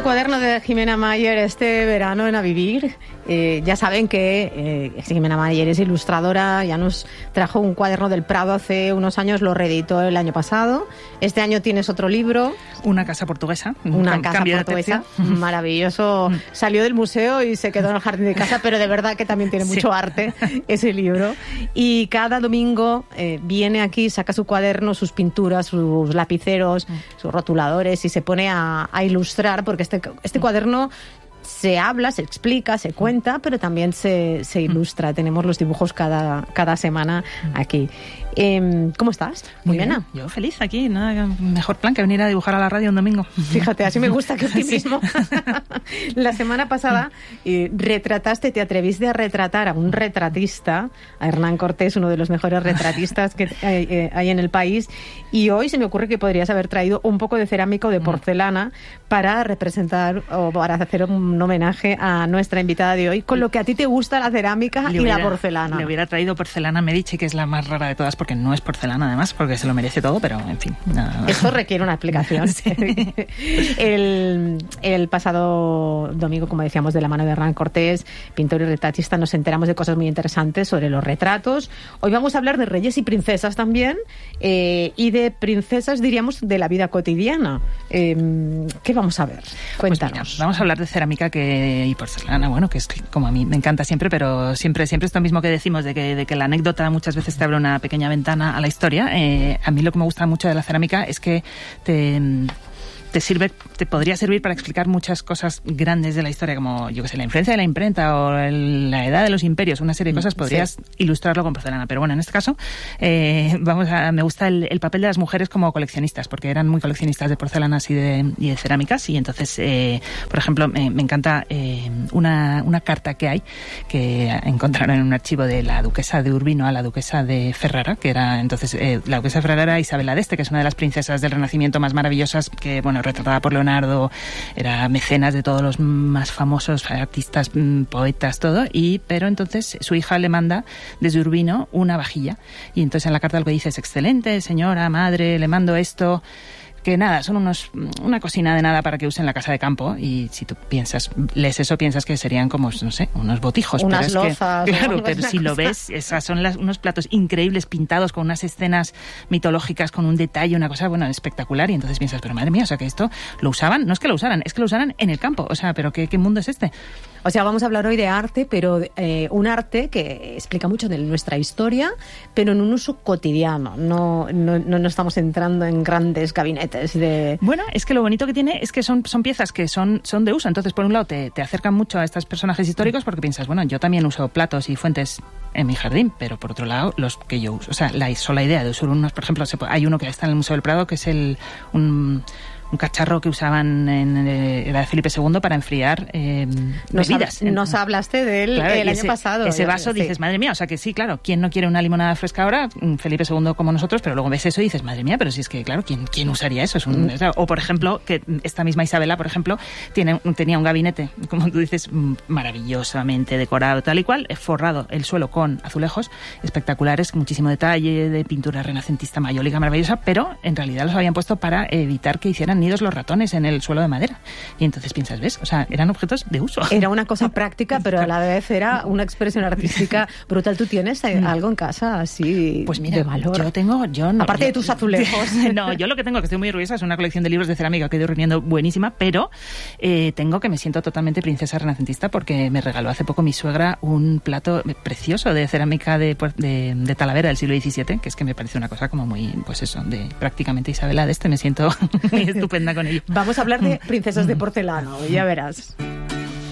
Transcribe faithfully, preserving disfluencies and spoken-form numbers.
cuaderno de Jimena Mayer este verano en A Vivir. Eh, ya saben que eh, Jimena Mayer es ilustradora, ya nos trajo un cuaderno del Prado hace unos años, lo reeditó el año pasado. Este año tienes otro libro. Una casa portuguesa. Una casa portuguesa, maravilloso. Salió del museo y se quedó en el jardín de casa, pero de verdad que también tiene mucho sí. arte ese libro. Y cada domingo eh, viene aquí, saca su cuaderno, sus pinturas, sus lapiceros, sus rotuladores y se pone a, a ilustrar, porque este, este cuaderno se habla, se explica, se cuenta, pero también se, se ilustra. Tenemos los dibujos cada, cada semana aquí. Eh, ¿Cómo estás? Muy bien. Yo feliz aquí. Nada mejor plan que venir a dibujar a la radio un domingo. Fíjate, así me gusta, que optimismo. Sí. La semana pasada eh, retrataste, te atreviste a retratar a un retratista, a Hernán Cortés, uno de los mejores retratistas que hay, eh, hay en el país, y hoy se me ocurre que podrías haber traído un poco de cerámica o de porcelana para representar o para hacer un homenaje a nuestra invitada de hoy, con lo que a ti te gusta la cerámica le y hubiera, la porcelana. Le hubiera traído porcelana Medici, que es la más rara de todas, porque no es porcelana además, porque se lo merece todo, pero en fin. Nada. Eso requiere una explicación. Sí. el, el pasado domingo, como decíamos, de la mano de Hernán Cortés, pintor y retratista, nos enteramos de cosas muy interesantes sobre los retratos. Hoy vamos a hablar de reyes y princesas también, eh, y de princesas, diríamos, de la vida cotidiana. Eh, ¿Qué vamos a ver? Cuéntanos. Pues mira, vamos a hablar de cerámica que, y porcelana, bueno, que es como a mí me encanta siempre, pero siempre siempre esto mismo que decimos de que, de que la anécdota muchas veces te abre una pequeña ventana a la historia. Eh, a mí lo que me gusta mucho de la cerámica es que te... te sirve, te podría servir para explicar muchas cosas grandes de la historia, como, yo que sé, la influencia de la imprenta o el, la edad de los imperios, una serie de cosas, podrías sí. ilustrarlo con porcelana. Pero bueno, en este caso, eh, vamos a, me gusta el, el papel de las mujeres como coleccionistas, porque eran muy coleccionistas de porcelanas y de, y de cerámicas, y entonces, eh, por ejemplo, me, me encanta eh, una, una carta que hay, que encontraron en un archivo de la duquesa de Urbino a la duquesa de Ferrara, que era entonces, eh, la duquesa de Ferrara era Isabela d'Este, que es una de las princesas del Renacimiento más maravillosas, que, bueno, retratada por Leonardo, era mecenas de todos los más famosos artistas, poetas, todo, y pero entonces su hija le manda desde Urbino una vajilla, y entonces en la carta lo que dice es: excelente señora, madre, le mando esto, que nada, son unos una cocina de nada para que usen la casa de campo, y si tú piensas, lees eso, piensas que serían como, no sé, unos botijos. Unas pero es lozas. Que, claro, pero si cosa. Lo ves, esas son las, unos platos increíbles pintados con unas escenas mitológicas, con un detalle, una cosa, bueno, espectacular, y entonces piensas, pero madre mía, o sea, que esto lo usaban, no es que lo usaran, es que lo usaran en el campo, o sea, pero ¿qué, qué mundo es este? O sea, vamos a hablar hoy de arte, pero eh, un arte que explica mucho de nuestra historia, pero en un uso cotidiano. No, no, no nos estamos entrando en grandes gabinetes de... Bueno, es que lo bonito que tiene es que son, son piezas que son, son de uso. Entonces, por un lado, te, te acercan mucho a estos personajes históricos porque piensas, bueno, yo también uso platos y fuentes en mi jardín, pero por otro lado, los que yo uso. O sea, la sola idea de usar unos, por ejemplo, hay uno que está en el Museo del Prado, que es el... un un cacharro que usaban en eh, la de Felipe segundo para enfriar eh, nos bebidas. Hab, nos hablaste de él claro, el año ese, pasado. Ese vaso sí. Dices, madre mía, o sea que sí, claro, ¿quién no quiere una limonada fresca ahora? Felipe segundo como nosotros, pero luego ves eso y dices, madre mía, pero si es que, claro, ¿quién, quién usaría eso? Es un, mm. O, por ejemplo, que esta misma Isabela, por ejemplo, tiene, tenía un gabinete, como tú dices, maravillosamente decorado, tal y cual, forrado el suelo con azulejos espectaculares, muchísimo detalle, de pintura renacentista mayólica maravillosa, pero en realidad los habían puesto para evitar que hicieran nidos los ratones en el suelo de madera. Y entonces piensas, ¿ves? O sea, eran objetos de uso. Era una cosa práctica, pero a la vez era una expresión artística brutal. ¿Tú tienes eh, algo en casa así pues mira, de valor? Yo tengo... Yo no, Aparte yo, de tus azulejos. No, yo lo que tengo, que estoy muy orgullosa, es una colección de libros de cerámica que he ido reuniendo buenísima, pero eh, tengo que me siento totalmente princesa renacentista porque me regaló hace poco mi suegra un plato precioso de cerámica de, de, de Talavera del siglo diecisiete, que es que me parece una cosa como muy, pues eso, de prácticamente Isabela d'Este. Me siento muy estupenda con ello. Vamos a hablar de princesas de porcelana, ya verás.